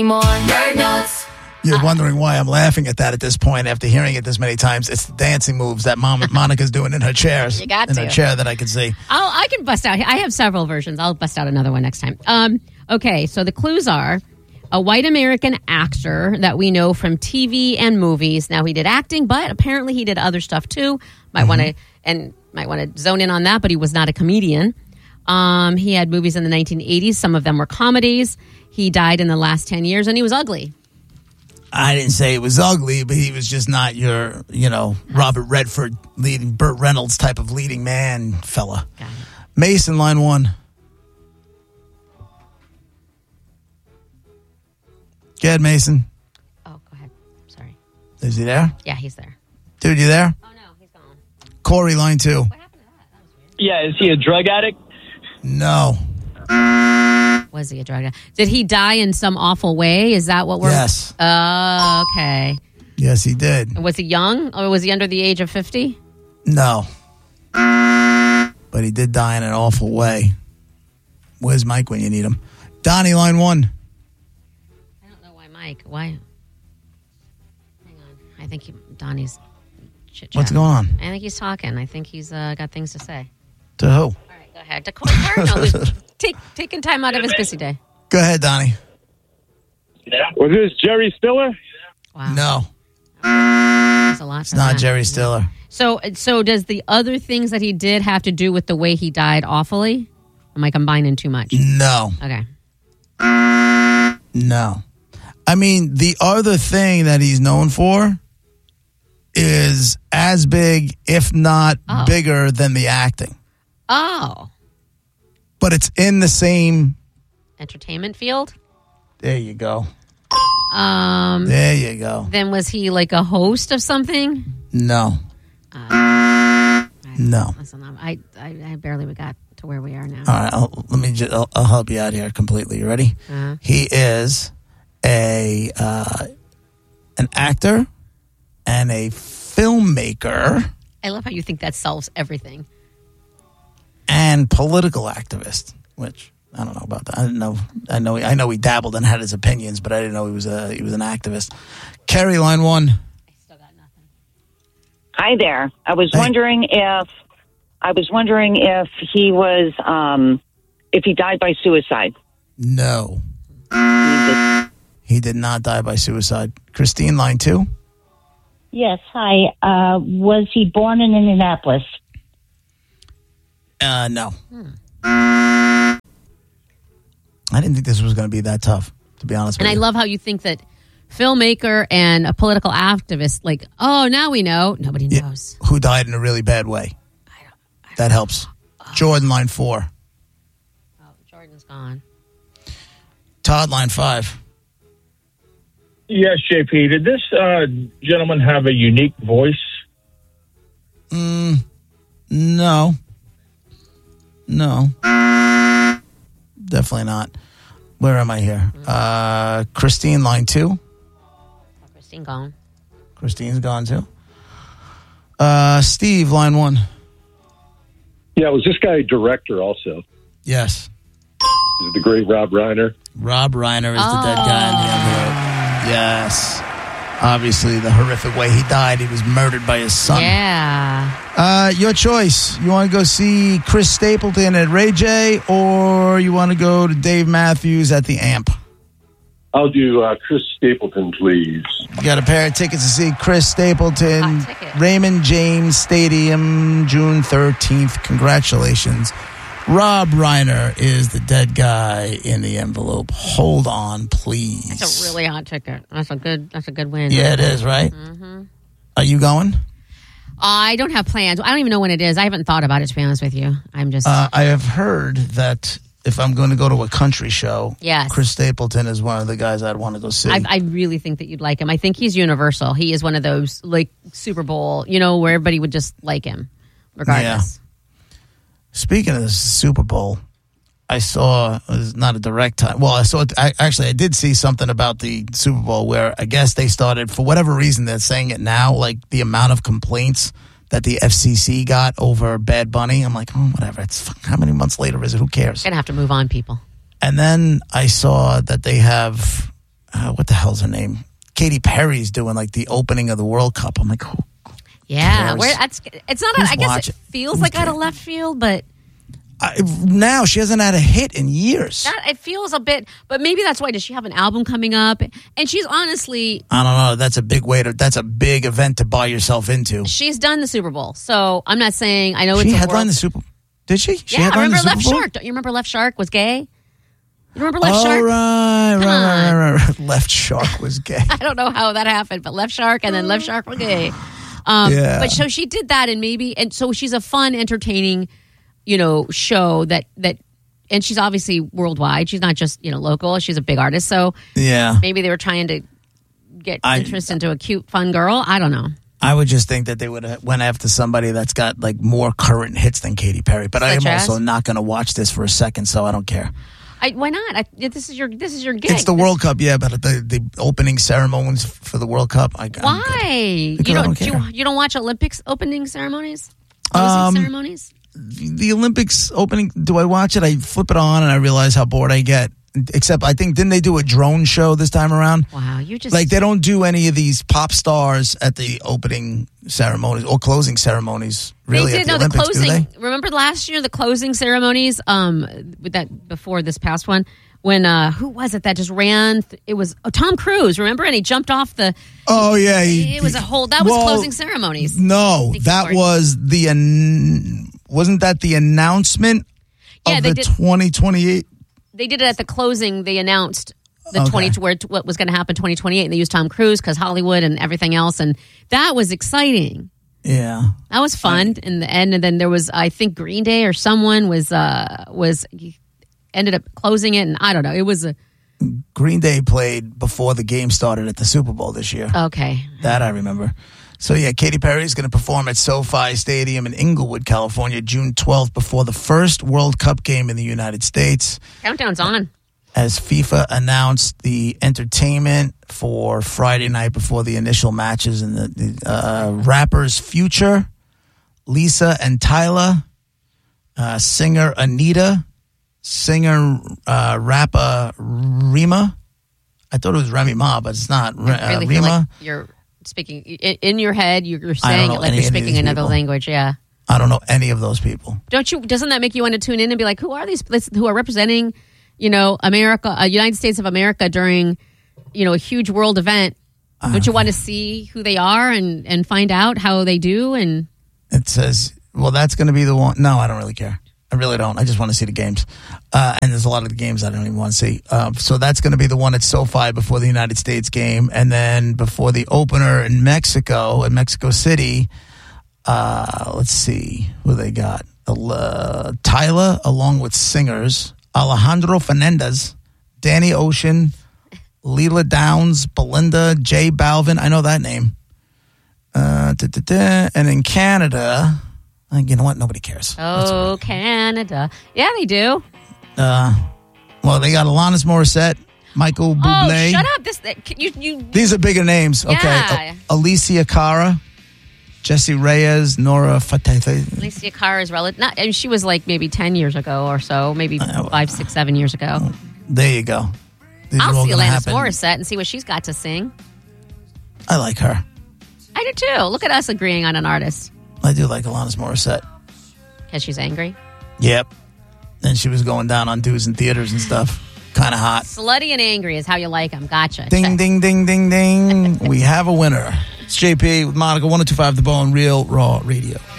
More nerd notes. You're wondering why I'm laughing at that at this point after hearing it this many times. It's the dancing moves that Monica's doing in her chairs. You got in to. her chair that I can see. I can bust out. I have several versions. I'll bust out another one next time. Okay, so the clues are a white American actor that we know from TV and movies. Now, he did acting, but apparently he did other stuff too. Might want to zone in on that, but he was not a comedian. He had movies in the 1980s. Some of them were comedies. He died in the last 10 years, and he was ugly. I didn't say it was ugly, but he was just not your, Robert Redford leading, Burt Reynolds type of leading man fella. Got it. Mason, line 1. Go ahead, Mason. Oh, go ahead. Sorry. Is he there? Yeah, he's there. Dude, you there? Oh, no, he's gone. Corey, line 2. What happened to that? That was weird. Yeah, is he a drug addict? No. Was he a drug addict? Did he die in some awful way? Is that what we're... Yes. Oh, okay. Yes, he did. Was he young, or was he under the age of 50? No. But he did die in an awful way. Where's Mike when you need him? Donnie, line 1. I don't know why Mike. Why? Hang on. I think Donnie's chit-chatting. What's going on? I think he's talking. I think he's got things to say. To who? All right, go ahead. To Corey Cardinal, who's taking time out of his busy day. Go ahead, Donnie. Was this Jerry Stiller? Wow. No. That's a lot. It's not Jerry Stiller. So does the other things that he did have to do with the way he died awfully? Am I combining too much? No. Okay. No. I mean, the other thing that he's known for is as big, if not bigger, than the acting. Oh. But it's in the same... Entertainment field? There you go. There you go. Then was he like a host of something? No. No. Listen, I barely got to where we are now. All right, I'll help you out here completely. You ready? Uh-huh. He is an actor and a filmmaker I love how you think that solves everything. and political activist, which I don't know about that. I didn't know. I know he dabbled and had his opinions, but I didn't know he was an activist. Carrie, line 1. I still got nothing. Hi there. I was wondering if he was if he died by suicide. No. He did not die by suicide. Christine, line 2. Yes, hi. Was he born in Indianapolis? No. I didn't think this was going to be that tough, to be honest with you. And I love how you think that filmmaker and a political activist, like, oh, now we know. Nobody knows. Who died in a really bad way. That helps. Jordan, line 4. Oh, Jordan's gone. Todd, line 5. Yes, JP. Did this gentleman have a unique voice? No. Definitely not. Where am I here? Christine, line 2. Christine gone. Christine's gone too. Steve, line 1. Yeah, was this guy a director also? Yes. Is it the great Rob Reiner? Rob Reiner is the dead guy in the envelope. Yes. Obviously, the horrific way he died. He was murdered by his son. Yeah. Your choice. You want to go see Chris Stapleton at Ray J, or you want to go to Dave Matthews at the Amp? I'll do Chris Stapleton, please. You got a pair of tickets to see Chris Stapleton, Raymond James Stadium, June 13th. Congratulations. Rob Reiner is the dead guy in the envelope. Hold on, please. That's a really hot ticket. That's a good win. Yeah, it is, right? Mm-hmm. Are you going? I don't have plans. I don't even know when it is. I haven't thought about it, to be honest with you. I'm just... I have heard that if I'm going to go to a country show, yes, Chris Stapleton is one of the guys I'd want to go see. I really think that you'd like him. I think he's universal. He is one of those, like, Super Bowl, where everybody would just like him, regardless. Yeah. Speaking of the Super Bowl, I saw, it was not a direct time. Well, I did see something about the Super Bowl where I guess they started, for whatever reason, they're saying it now, like the amount of complaints that the FCC got over Bad Bunny. I'm like, whatever. How many months later is it? Who cares? Gonna have to move on, people. And then I saw that they have, what the hell's her name? Katy Perry's doing like the opening of the World Cup. I'm like, who? Yeah, cares? it's not. Who's I guess watching? it feels like out of left field, but Now she hasn't had a hit in years. it feels a bit. But maybe that's why. Does she have an album coming up? And she's honestly, I don't know. That's a big event to buy yourself into. she's done the Super Bowl. So I'm not saying I know She it's a headlined world. the Super Bowl. Did she? She Yeah, I headlined remember the Left Super Bowl? Shark. Don't you remember Left Shark was gay? You remember Left Oh, Shark? right. Left Shark was gay. I don't know how that happened, but Left Shark and then Left Shark were gay. Yeah. But so she did that, and so she's a fun, entertaining, show that, and she's obviously worldwide. She's not just local. She's a big artist, so Yeah. maybe they were trying to get interest into a cute, fun girl. I don't know. I would just think that they would have went after somebody that's got like more current hits than Katy Perry. But I am Such as? also not going to watch this for a second, so I don't care. Why not? This is your gig. It's the World Cup, yeah, but the opening ceremonies for the World Cup, I'm good. Why? Because I don't care. You don't watch Olympics opening ceremonies? Closing ceremonies? The Olympics opening, do I watch it? I flip it on and I realize how bored I get. Except I think, didn't they do a drone show this time around? Wow, you just Like they don't do any of these pop stars at the opening ceremonies or closing ceremonies. Really, they at did the no the Olympics, closing. do they? Remember last year the closing ceremonies? With that before this past one, when who was it that just ran? It was Tom Cruise. Remember, and he jumped off the. Oh yeah, It was a whole. That was closing ceremonies. No, Thank that you, was wasn't that the announcement Yeah, of they the did. 2028? They did it at the closing. They announced the Okay. what was going to happen 2028, and they used Tom Cruise because Hollywood and everything else, and that was exciting. Yeah. That was fun in the end, and then there was, I think, Green Day or someone was ended up closing it, and I don't know. It was Green Day played before the game started at the Super Bowl this year. okay. That I remember. So, yeah, Katy Perry is going to perform at SoFi Stadium in Inglewood, California, June 12th before the first World Cup game in the United States. Countdown's on. As FIFA announced the entertainment for Friday night before the initial matches, and the rappers Future, Lisa and Tyler, singer Anita, singer rapper Rima. I thought it was Remy Ma, but it's not. I really feel Rima. like you're speaking in your head. You're saying know it like any you're of speaking these another people. language. Yeah. I don't know any of those people. Doesn't that make you want to tune in and be like, who are these who are representing, America, United States of America during, a huge world event? Don't you want to see who they are and find out how they do? And It says, well, that's going to be the one. No, I don't really care. I really don't. I just want to see the games. And there's a lot of the games I don't even want to see. So that's going to be the one at SoFi before the United States game. And then before the opener in Mexico City, let's see who they got. Tyler, along with singers, Alejandro Fernandez, Danny Ocean, Leela Downs, Belinda, J Balvin. I know that name. And in Canada, you know what? Nobody cares. oh, Canada. Yeah, they do. Well, they got Alanis Morissette, Michael Bublé. Oh, shut up. You These are bigger names. Okay. Yeah. Alicia Cara, Jessie Reyes, Nora Fateh. Alicia Cara is relative. And she was like maybe 10 years ago or so, maybe 5, 6, 7 years ago. There you go. These are all I'll see gonna Alanis happen. Morissette and see what she's got to sing. I like her. I do too. Look at us agreeing on an artist I do like Alanis Morissette. because she's angry. Yep. And she was going down on dudes in theaters and stuff. Kind of hot. Slutty and angry is how you like them. Gotcha. Ding, Check. ding, ding, ding, ding. We have a winner. It's JP with Monica 102.5 The Bone, Real Raw Radio.